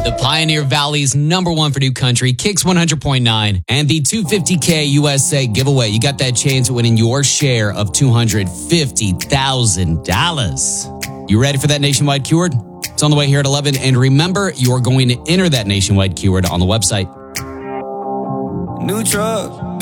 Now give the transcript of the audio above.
The Pioneer Valley's #1 for new country, Kicks 100.9, and the $250K USA giveaway. You got that chance at winning your share of $250,000. You ready for that nationwide keyword? It's on the way here at 11. And remember, you're going to enter that nationwide keyword on the website. New truck.